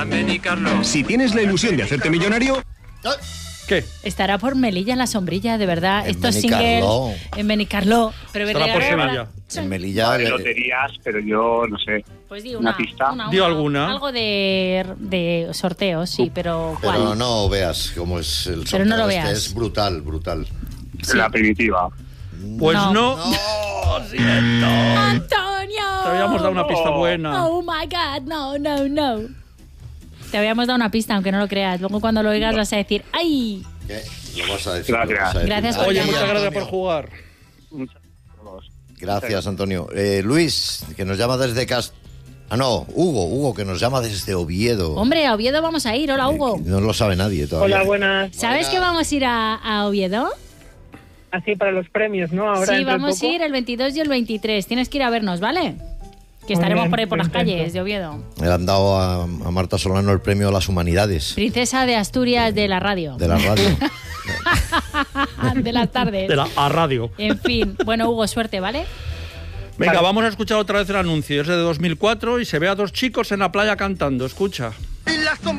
Si tienes la ilusión de hacerte millonario... ¿Qué? Estará por Melilla en la sombrilla, de verdad. En Estos singles Benicarló. en Benicarló. Pero Estará por Sevilla. En Melilla. De loterías, pero yo no sé. Pues di Una pista. Di alguna. Algo de sorteos, sí, pero ¿cuál? Pero no veas cómo es el sorteo. Pero no lo este veas. es brutal, brutal. Sí. La primitiva. Pues No. no. Lo siento. ¡Antonio! Te habíamos dado una pista buena. Oh my God, no. Te habíamos dado una pista, aunque no lo creas. Luego cuando lo oigas vas a decir ¡ay! ¿Qué? Lo vas a decir. Gracias. lo vas a decir. Gracias por Oye, llamar. muchas gracias por Antonio. jugar. Muchas gracias. Gracias, Antonio. Luis, que nos llama desde Hugo, que nos llama desde Oviedo. Hombre, a Oviedo vamos a ir. Hola, Hugo. No lo sabe nadie todavía. Hola, buenas. ¿Sabes que vamos a ir a Oviedo? Así para los premios, ¿no? Ahora Sí, dentro de vamos a poco. ir el 22 y el 23. Tienes que ir a vernos, ¿vale? Que Muy estaremos bien, por ahí por lo las intento. calles de Oviedo. Le han dado a Marta Solano el premio a las humanidades Princesa de Asturias de la radio. de la radio. De las tardes. De la a radio. En fin. Bueno, Hugo, suerte, ¿vale? Venga, Vale. vamos a escuchar otra vez el anuncio. Es de 2004 y se ve a dos chicos en la playa cantando. Escucha.